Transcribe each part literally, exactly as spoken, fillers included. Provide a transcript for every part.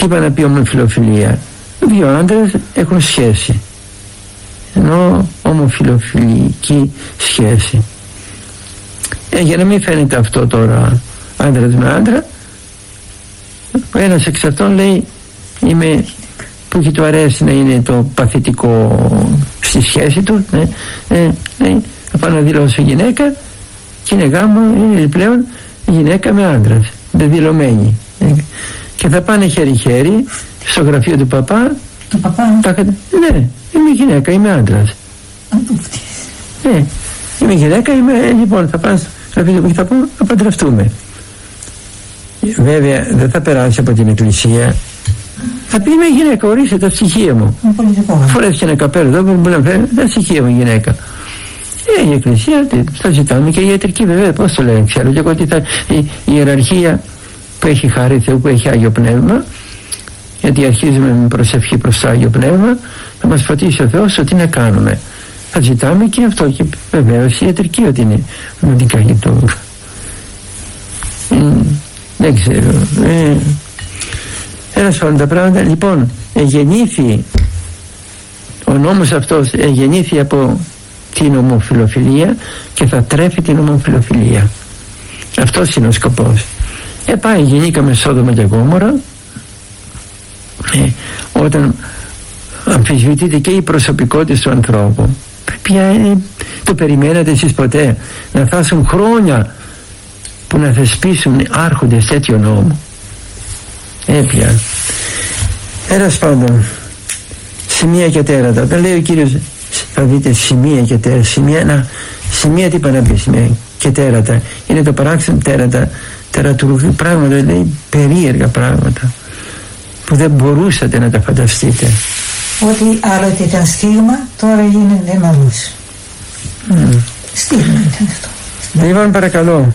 Τι είπα να πει ομοφιλοφιλία? Δύο άντρες έχουν σχέση, ενώ ομοφιλοφιλική σχέση. Ε, για να μην φαίνεται αυτό τώρα άντρας με άντρα, ο ένας εξ αυτών λέει, είμαι, που και του αρέσει να είναι το παθητικό στη σχέση του, ναι, ε, ναι, θα πάω να δηλώσω γυναίκα και είναι γάμο, είναι πλέον γυναίκα με άντρας, δεδηλωμένη, ε, και θα πάνε χέρι-χέρι στο γραφείο του παπά. Του παπά? Τα, ναι, είμαι γυναίκα, είμαι άντρας. Ναι, είμαι γυναίκα, είμαι, λοιπόν, θα πάνε στο γραφείο του παπά και θα πω να παντρευτούμε. Βέβαια δεν θα περάσει από την εκκλησία, θα πει είμαι γυναίκα, ορίστε τα στοιχεία μου. Φορέθηκε ένα καπέλο εδώ που μου λένε τα στοιχεία μου γυναίκα. Ε, η εκκλησία θα ζητάμε και η ιατρική, βέβαια, πώς το λένε, ξέρω και εγώ ότι θα, η, η ιεραρχία που έχει χάρη Θεού, που έχει Άγιο Πνεύμα, γιατί αρχίζουμε με προσευχή προς το Άγιο Πνεύμα, θα μας φωτίσει ο Θεός ότι να κάνουμε. Θα ζητάμε και αυτό, και βεβαίως η ιατρική ότι είναι σημαντικά για το... Ε, δεν ξέρω. Ε, ένας από τα πράγματα, λοιπόν, εγεννήθη, ο νόμος αυτός εγεννήθη από την ομοφιλοφιλία και θα τρέφει την ομοφιλοφιλία. Αυτός είναι ο σκοπός. Ε, πάει, γεννήκαμε Σόδομα και Γόμορα, ε, όταν αμφισβητείται και η προσωπικότητα του ανθρώπου. Ποια είναι, το περιμένατε εσείς ποτέ να φτάσουν χρόνια που να θεσπίσουν άρχοντες τέτοιο νόμο? Έπια. Ένας πάντων, σημεία και τέρατα. Δεν λέει ο Κύριος, θα δείτε σημεία και τέρατα. Σημεία, να, σημεία τι είπα να πει, σημεία και τέρατα. Είναι το παράξενο τέρατα, τερατουργή, πράγματα, λέει περίεργα πράγματα που δεν μπορούσατε να τα φανταστείτε. Ότι άλλοτε ήταν στίγμα, τώρα γίνεται νόμος. Mm. Στίγμα ήταν αυτό. Λοιπόν, παρακαλώ.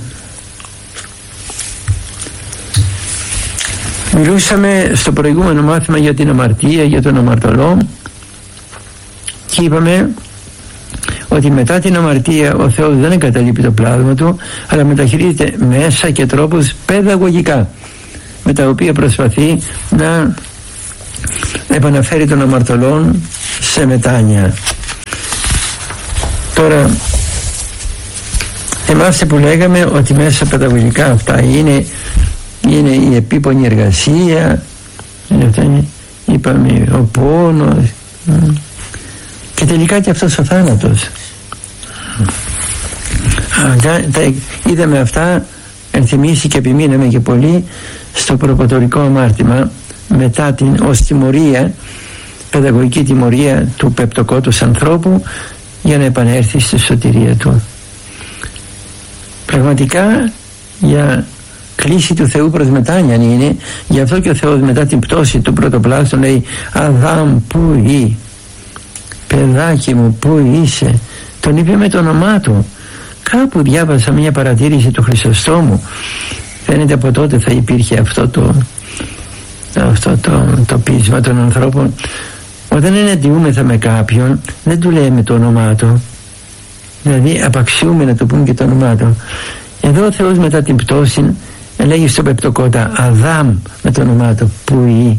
Μιλούσαμε στο προηγούμενο μάθημα για την αμαρτία, για τον αμαρτωλό, και είπαμε ότι μετά την αμαρτία ο Θεός δεν εγκαταλείπει το πλάσμα του, αλλά μεταχειρίζεται μέσα και τρόπους παιδαγωγικά, με τα οποία προσπαθεί να επαναφέρει τον αμαρτωλόν σε μετάνοια. Τώρα, εμάς που λέγαμε ότι μέσα παιδαγωγικά αυτά είναι, είναι η επίπονη εργασία, είναι, είπαμε, ο πόνος και τελικά και αυτός ο θάνατος. Τα, τα είδαμε αυτά, ενθυμίσει και επιμείναμε και πολύ στο προποτορικό αμάρτημα, μετά την ως τιμωρία, παιδαγωγική τιμωρία του πεπτοκότους ανθρώπου για να επανέλθει στη σωτηρία του. Πραγματικά για κλίση του Θεού προς μετάνοια είναι. Γι' αυτό και ο Θεός μετά την πτώση του πρωτοπλάστου λέει, Αδάμ, πού ή, παιδάκι μου, πού είσαι? Τον είπε με το όνομά του. Κάπου διάβασα μια παρατήρηση του Χρυσοστόμου, φαίνεται από τότε θα υπήρχε αυτό το αυτό το, το πείσμα των ανθρώπων. Όταν εναντιούμεθα με κάποιον, δεν του λέμε το όνομά του, δηλαδή απαξιούμε να του πούμε και το όνομά του. Εδώ ο Θεός μετά την πτώση λέγει στον πεπτοκότα Αδάμ με το όνομά του, που ή,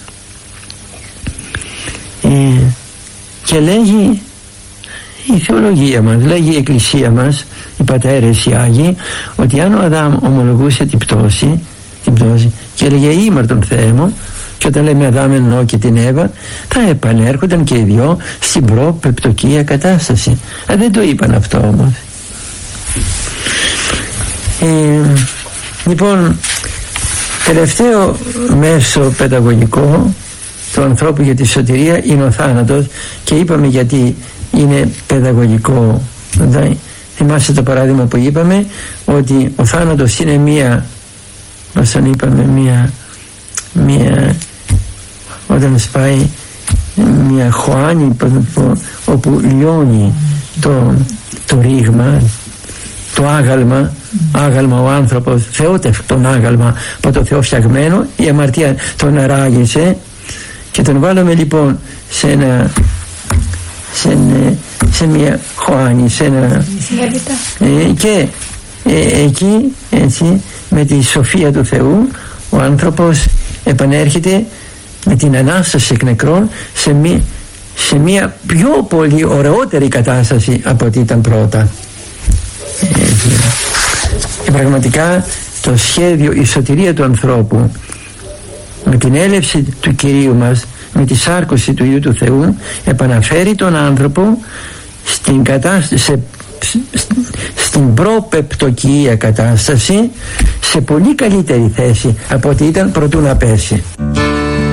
ε, και λέγει η θεολογία μας, λέγει η εκκλησία μας, οι πατέρες, οι Άγιοι, ότι αν ο Αδάμ ομολογούσε την πτώση, την πτώση και έλεγε ήμαρ τον Θεέ μου, και όταν λέμε Αδάμ εννοώ και την Εύα, θα επανέρχονταν και οι δυο στην προπεπτοκία κατάσταση. Α, δεν το είπαν αυτό όμως. Ε, λοιπόν, τελευταίο μέσο παιδαγωγικό του ανθρώπου για τη σωτηρία είναι ο θάνατος, και είπαμε γιατί είναι παιδαγωγικό. Θυμάστε το παράδειγμα που είπαμε, ότι ο θάνατος είναι μία, μας τον είπαμε, μία, μία όταν σπάει μία χωάνη όπου λιώνει το, το ρήγμα, το άγαλμα, άγαλμα ο άνθρωπος, θεότευτον άγαλμα από το Θεό φτιαγμένο, η αμαρτία τον αράγησε και τον βάλαμε λοιπόν σε ένα, σε, ένα, σε μια χωάνη, σε ένα, ε, και ε, εκεί έτσι με τη σοφία του Θεού ο άνθρωπος επανέρχεται με την Ανάσταση εκ νεκρών σε μια, σε μια πιο πολύ ωραιότερη κατάσταση από ό,τι ήταν πρώτα. Και πραγματικά το σχέδιο, η σωτηρία του ανθρώπου με την έλευση του Κυρίου μας, με τη σάρκωση του Υιού του Θεού, επαναφέρει τον άνθρωπο στην κατάσταση, σε, στην προπεπτοκία κατάσταση, σε πολύ καλύτερη θέση από ό,τι ήταν προτού να πέσει.